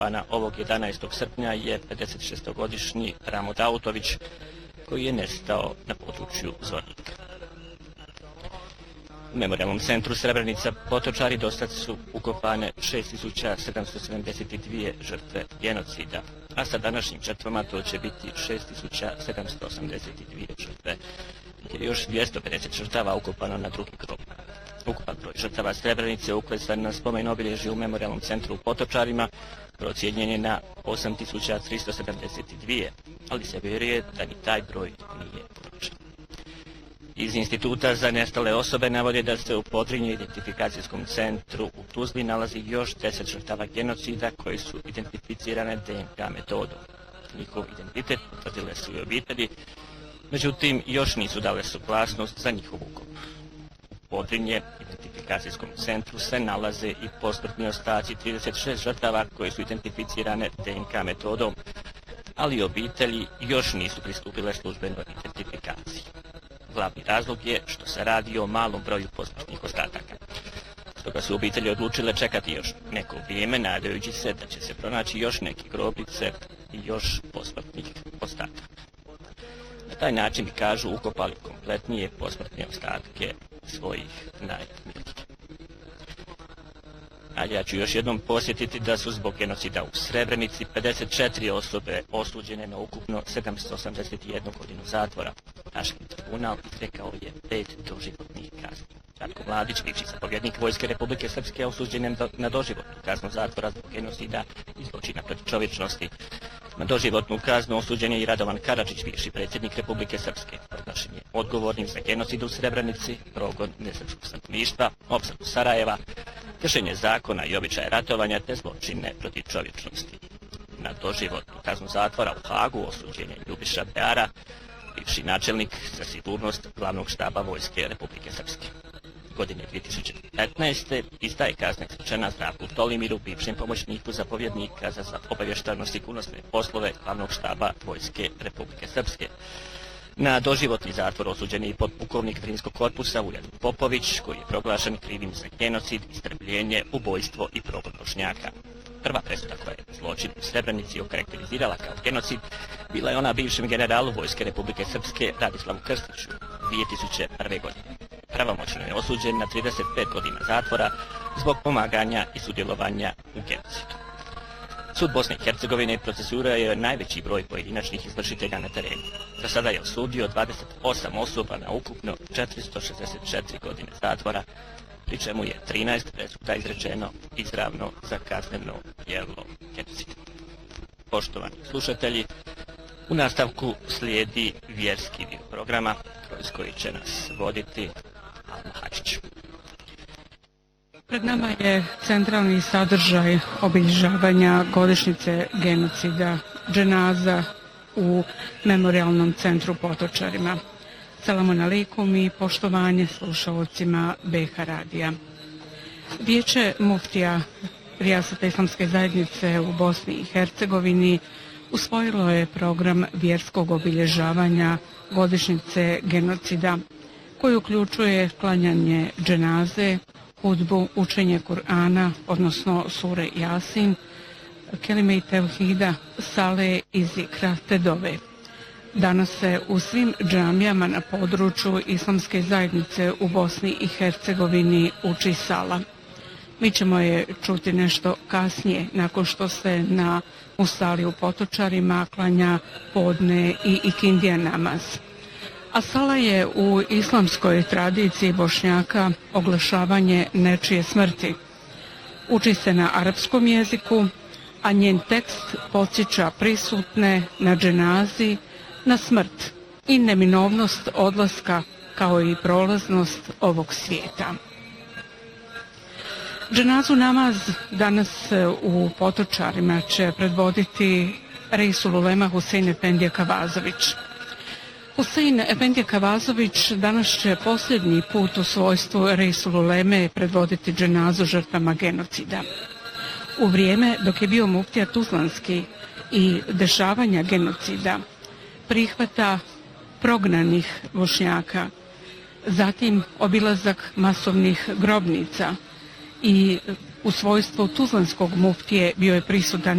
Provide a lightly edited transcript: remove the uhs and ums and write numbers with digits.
ukopana ovog 11. srpnja je 56-godišnji Ramo Dautović, koji je nestao na području Zvornika. U Memorijalnom centru Srebrenica Potočari dosad su ukopane 6772 žrtve genocida, a sa današnjim žrtvama to će biti 6782 žrtve, jer je još 250 žrtava ukopano na drugi grob. Ukupan broj žrtava Srebrenice uklesan na spomen obilježje u Memorijalnom centru u Potočarima procijenjen je na 8372, ali se vjeruje da ni taj broj nije točan. Iz Instituta za nestale osobe navode da se u Podrinje identifikacijskom centru u Tuzli nalazi još 10 žrtava genocida koje su identificirane DNK metodom. Njihov identitet potvrdile su i obitelji, međutim još nisu dale suglasnost za njihov ukop. U Podrinje identifikacijskom centru se nalaze i posmrtni ostaci 36 žrtava koje su identificirane DNK metodom, ali obitelji još nisu pristupile službenoj identifikaciji. Glavni razlog je što se radi o malom broju posmrtnih ostataka. Stoga su obitelji odlučile čekati još neko vrijeme, nadajući se da će se pronaći još neke grobnice i još posmrtnih ostataka. Na taj način bi, kažu, ukopali kompletnije posmrtne ostatke svojih najmilijih. A ja ću još jednom posjetiti da su zbog genocida u Srebrenici 54 osobe osuđene na ukupno 781 godinu zatvora. Haški tribunal izrekao je 5 doživotnih kazni. Ratko Mladić, bivši zapovjednik Vojske Republike Srpske, osuđen je na doživotnu kaznu zatvora zbog genocida i zločina protiv čovječnosti. Na doživotnu kaznu osuđen je i Radovan Karadžić, bivši predsjednik Republike Srpske. Proglašen je odgovornim za genocid u Srebrenici, progon nesrpskog stanovništva, opsadu Sarajeva, kršenje zakona i običaje ratovanja te zločine protiv čovječnosti. Na doživotnu kaznu zatvora u Hagu osuđen je Ljubiša Beara, bivši načelnik za sigurnost glavnog štaba Vojske Republike Srpske. Godine 2015. ista je kazna izrečena Zdravku Tolimiru, bivšem pomoćniku zapovjednika za obavještajno-sigurnosne poslove glavnog štaba Vojske Republike Srpske. Na doživotni zatvor osuđen je i potpukovnik Drinskog korpusa Uljan Popović, koji je proglašen krivim za genocid, istrebljenje, ubojstvo i progon Bošnjaka. Prva presuda koja je zločin u Srebrenici okarakterizirala kao genocid bila je ona bivšem generalu Vojske Republike Srpske Radislavu Krstiću 2001. godine. Pravomoćno je osuđen na 35 godina zatvora zbog pomaganja i sudjelovanja u genocidu. Sud Bosne i Hercegovine procesuirao je najveći broj pojedinačnih izvršitelja na terenu. Za sada je osudio 28 osoba na ukupno 464 godine zatvora, pri čemu je 13 presuda izrečeno izravno za kazneno djelo genocida. Poštovani slušatelji, u nastavku slijedi vjerski dio programa kroz koji će nas voditi Alma Hačić. Pred nama je centralni sadržaj obilježavanja godišnjice genocida dženaza u Memorijalnom centru Potočarima. Selamun alejkum i poštovanje slušalcima BH radija. Vijeće muftija Rijasata Islamske zajednice u Bosni i Hercegovini usvojilo je program vjerskog obilježavanja godišnjice genocida, koji uključuje klanjanje dženaze, hudbu, učenje Kur'ana, odnosno sure Jasin, kelime i tevhida, sale i zikra te dove. Danas se u svim džamijama na području Islamske zajednice u Bosni i Hercegovini uči sala. Mi ćemo je čuti nešto kasnije, nakon što se na Musali u Potočarima klanja podne i ikindija namaz. A sala je u islamskoj tradiciji Bošnjaka oglašavanje nečije smrti. Uči se na arapskom jeziku, a njen tekst podsjeća prisutne na dženazi, na smrt i neminovnost odlaska kao i prolaznost ovog svijeta. Dženazu namaz danas u Potočarima će predvoditi Reisul Ulema Husein Efendija Kavazović. Husein Efendija Kavazović danas će posljednji put u svojstvu Reisul Uleme predvoditi dženazu žrtvama genocida. U vrijeme dok je bio muftija Tuzlanski i dešavanja genocida, prihvata prognanih Bošnjaka, zatim obilazak masovnih grobnica i u svojstvu Tuzlanskog muftije bio je prisutan